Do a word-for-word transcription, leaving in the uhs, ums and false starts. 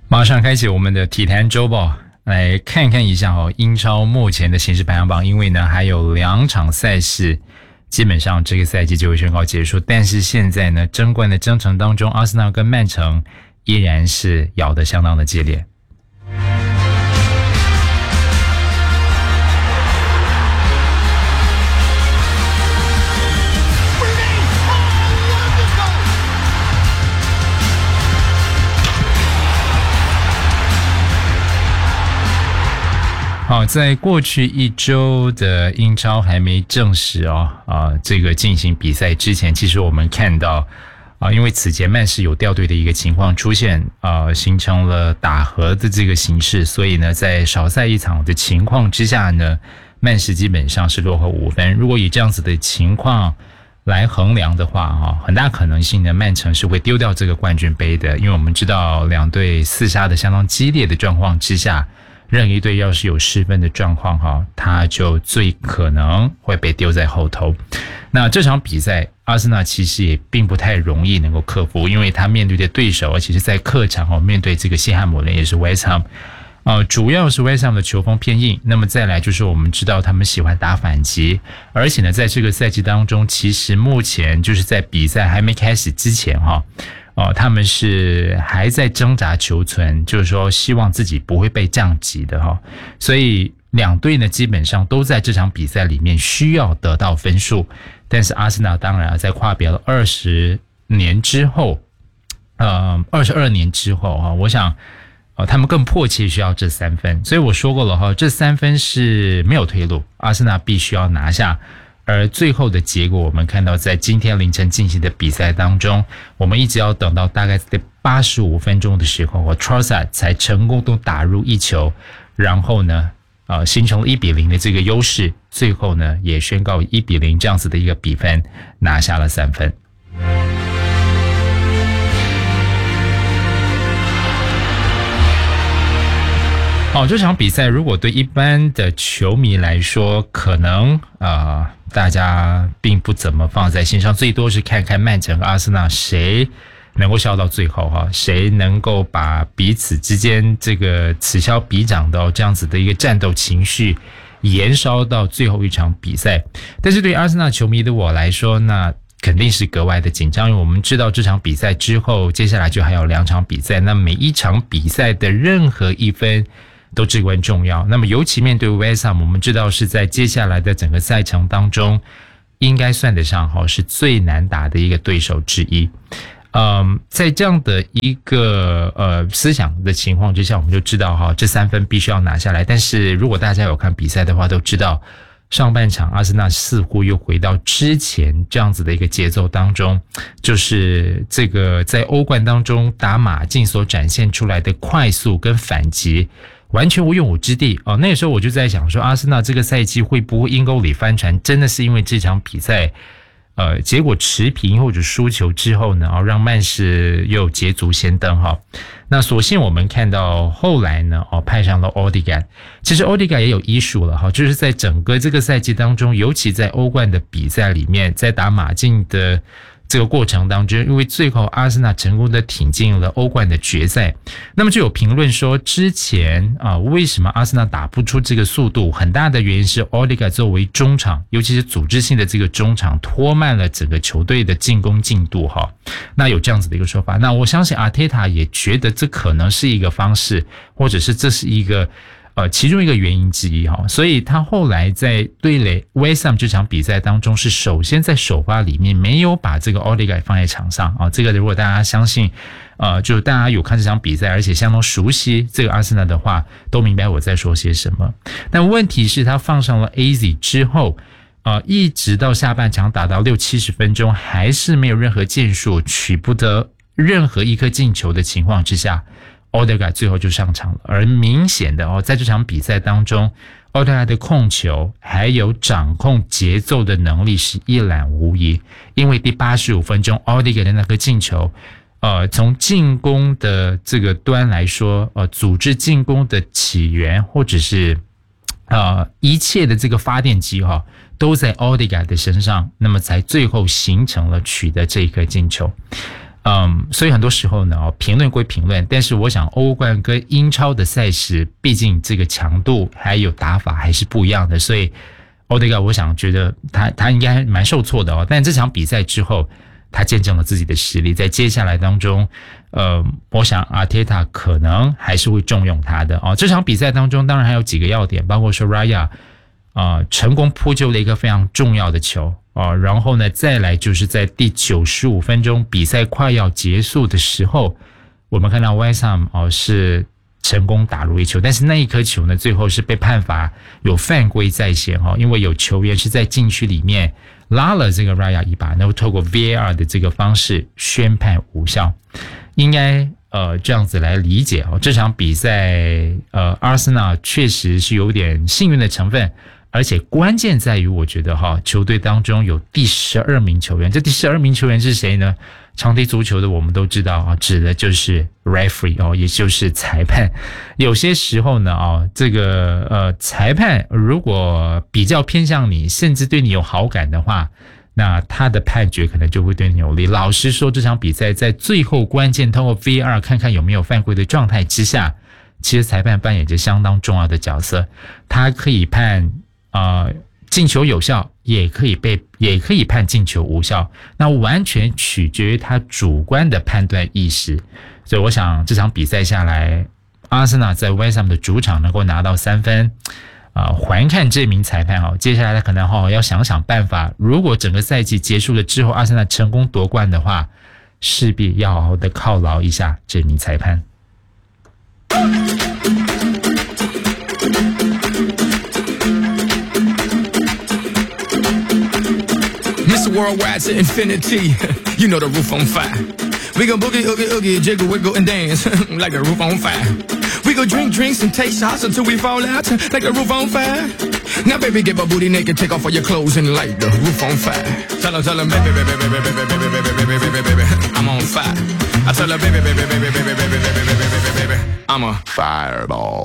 马上开启我们的体坛周报，来看看一下哦，英超目前的形势排行榜。因为呢还有两场赛事，基本上这个赛季就会宣告结束。但是现在呢，争冠的征程当中，阿森纳跟曼城依然是咬得相当的激烈。好，在过去一周的英超还没正式哦啊这个进行比赛之前，其实我们看到啊，因为此前曼市有掉队的一个情况出现啊，形成了打和的这个形式，所以呢，在少赛一场的情况之下呢，曼市基本上是落后五分。如果以这样子的情况来衡量的话啊，很大可能性呢，曼城是会丢掉这个冠军杯的，因为我们知道两队厮杀的相当激烈的状况之下。任一队要是有失分的状况哈，他就最可能会被丢在后头。那这场比赛，阿森纳其实也并不太容易能够克服，因为他面对的对手，而且是在客场哦，面对这个西汉姆联也是 West Ham， 呃，主要是 West Ham 的球风偏硬。那么再来就是我们知道他们喜欢打反击，而且呢，在这个赛季当中，其实目前就是在比赛还没开始之前哈。哦，他们是还在挣扎求存，就是说希望自己不会被降级的哈，所以两队呢基本上都在这场比赛里面需要得到分数，但是阿森纳当然在跨别了二十年之后，呃，二十二年之后哈，我想，呃，他们更迫切需要这三分，所以我说过了哈，这三分是没有退路，阿森纳必须要拿下。而最后的结果，我们看到在今天凌晨进行的比赛当中，我们一直要等到大概在八十五分钟的时候 Trossard 才成功都打入一球，然后呢，呃，形成了一比零的这个优势，最后呢也宣告一比零这样子的一个比分，拿下了三分。好，这场比赛如果对一般的球迷来说，可能啊、呃，大家并不怎么放在心上，最多是看看曼城和阿森纳谁能够笑到最后哈，谁能够把彼此之间这个此消彼长的这样子的一个战斗情绪延烧到最后一场比赛。但是对于阿森纳球迷的我来说，那肯定是格外的紧张，因为我们知道这场比赛之后，接下来就还有两场比赛，那每一场比赛的任何一分都至关重要。那么尤其面对 West Ham， 我们知道是在接下来的整个赛程当中，应该算得上哈是最难打的一个对手之一。嗯，在这样的一个呃思想的情况之下，我们就知道哈这三分必须要拿下来。但是如果大家有看比赛的话，都知道上半场阿森纳似乎又回到之前这样子的一个节奏当中，就是这个在欧冠当中打马竞所展现出来的快速跟反击完全无用武之地哦。那个时候我就在想说，阿森纳这个赛季会不会阴沟里翻船？真的是因为这场比赛，呃，结果持平或者输球之后呢，哦，让曼市又捷足先登哈。那所幸我们看到后来呢，哦，派上了 Odegaard。其实 Odegaard 也有医术了哈，就是在整个这个赛季当中，尤其在欧冠的比赛里面，在打马竞的这个过程当中，因为最后阿森纳成功的挺进了欧冠的决赛，那么就有评论说，之前啊，为什么阿森纳打不出这个速度？很大的原因是 Odegaard 作为中场，尤其是组织性的这个中场，拖慢了整个球队的进攻进度哈。那有这样子的一个说法，那我相信阿特塔也觉得这可能是一个方式，或者是这是一个。呃，其中一个原因之一哈，所以他后来在对垒 West Ham 这场比赛当中，是首先在首发里面没有把这个 Odegaard 放在场上啊。这个如果大家相信，呃，就是大家有看这场比赛，而且相当熟悉这个阿森纳的话，都明白我在说些什么。但问题是，他放上了 A Z 之后，呃，一直到下半场打到六七十分钟，还是没有任何建树，取不得任何一颗进球的情况之下。Odegaard 最后就上场了，而明显的哦，在这场比赛当中 Odegaard 的控球还有掌控节奏的能力是一览无遗，因为第八十五分钟 Odegaard 的那个进球呃，从进攻的这个端来说，呃，组织进攻的起源或者是呃一切的这个发电机哈，都在 Odegaard 的身上，那么才最后形成了取得这一颗进球。 嗯，所以很多时候呢，哦，评论归评论，但是我想欧冠跟英超的赛事，毕竟这个强度还有打法还是不一样的，所以欧德嘎我想觉得他他应该蛮受挫的哦。但这场比赛之后，他见证了自己的实力，在接下来当中，呃，我想阿铁塔可能还是会重用他的哦。这场比赛当中，当然还有几个要点，包括说 Raya 啊、呃、成功扑救了一个非常重要的球。哦，然后呢，再来就是在第九十五分钟比赛快要结束的时候，我们看到 West Ham 哦是成功打入一球，但是那一颗球呢，最后是被判罚有犯规在先哦，因为有球员是在禁区里面拉了这个 Raya 一把，然后透过 V A R 的这个方式宣判无效，应该呃这样子来理解哦。这场比赛呃，阿森纳确实是有点幸运的成分。而且关键在于，我觉得哈，球队当中有第十二名球员，这第十二名球员是谁呢？长踢足球的我们都知道啊，指的就是 referee 哦，也就是裁判。有些时候呢，啊，这个呃裁判如果比较偏向你，甚至对你有好感的话，那他的判决可能就会对你有利。老实说，这场比赛在最后关键通过 V A R 看看有没有犯规的状态之下，其实裁判扮演着相当重要的角色，他可以判。啊、呃，进球有效，也可以被，也可以判进球无效，那完全取决于他主观的判断意识。所以我想这场比赛下来，阿森纳在 West Ham 的主场能够拿到三分，啊、呃，还看这名裁判哦。接下来他可能哈要想想办法，如果整个赛季结束了之后，阿森纳成功夺冠的话，势必要好好的犒劳一下这名裁判。 Mister Worldwide to infinity, you know the roof on fire. We go boogie, oogie, oogie, jiggle, wiggle, and dance like the roof on fire. We go drink drinks and take shots until we fall out like the roof on fire. Now baby, get my booty naked, take off all your clothes and light the roof on fire. Tell her, tell her, baby, baby, baby, baby, baby, baby, baby, baby, baby, baby, I'm on fire. I tell her, baby, baby, baby, baby, baby, baby, baby, baby, baby, I'm a fireball.